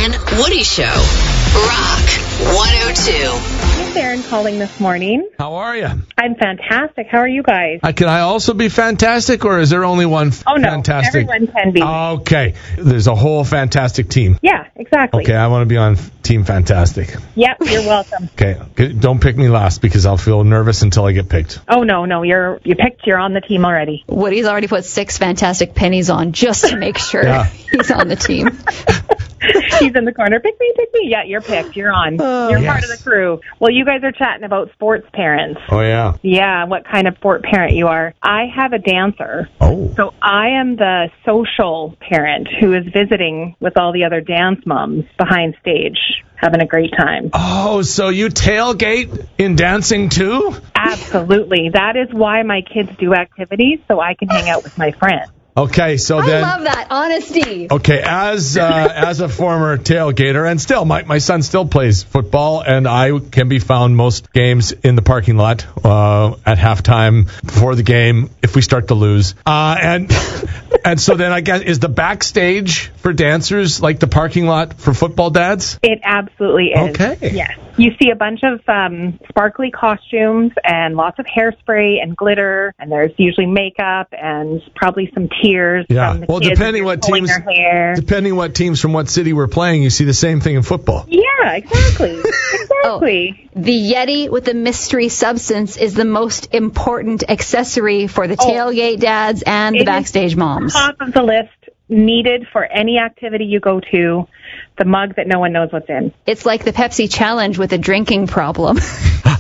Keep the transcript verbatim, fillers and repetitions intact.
Darren Woody Show. Rock one oh two. Hey, Darren calling this morning. How are you? I'm fantastic. How are you guys? Uh, can I also be fantastic, or is there only one f- Oh, no. fantastic? Everyone can be. Okay. There's a whole fantastic team. Yeah, exactly. Okay, I want to be on Team Fantastic. Yep, you're welcome. Okay, okay, don't pick me last because I'll feel nervous until I get picked. Oh, no, no. You're you picked. You're on the team already. Woody's already put six fantastic pennies on just to make sure Yeah. he's on the team. He's in the corner. Pick me, pick me. Yeah, you're picked. You're on. Oh, you're yes. part of the crew. Well, you guys are chatting about sports parents. Oh, yeah. Yeah, what kind of sport parent you are. I have a dancer. Oh. So I am the social parent who is visiting with all the other dance moms behind stage, having a great time. Oh, so you tailgate in dancing too? Absolutely. That is why my kids do activities, so I can hang out with my friends. Okay, so I then... love that honesty. Okay, as uh, as a former tailgater, and still, my, my son still plays football, and I can be found most games in the parking lot uh, at halftime before the game if we start to lose. Uh, and and so then I guess, is the backstage for dancers like the parking lot for football dads? It absolutely is. Okay. Yes. You see a bunch of um, sparkly costumes and lots of hairspray and glitter, and there's usually makeup and probably some tears Yeah. from the Well, kids depending what pulling teams, their hair. depending what teams from what city we're playing, you see the same thing in football. Yeah, exactly. Exactly. The Yeti with the mystery substance is the most important accessory for the Oh. tailgate dads and It the is backstage moms. Top of the list, needed for any activity you go to. The mug that no one knows what's in. It's like the Pepsi challenge with a drinking problem.